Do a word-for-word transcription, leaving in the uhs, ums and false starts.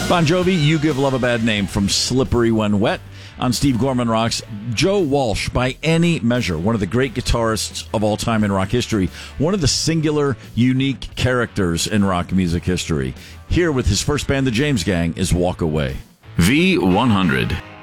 Bon Jovi, You Give Love a Bad Name from Slippery When Wet. On Steve Gorman Rocks, Joe Walsh, by any measure, one of the great guitarists of all time in rock history, one of the singular, unique characters in rock music history. Here with his first band, the James Gang, is Walk Away. V one hundred.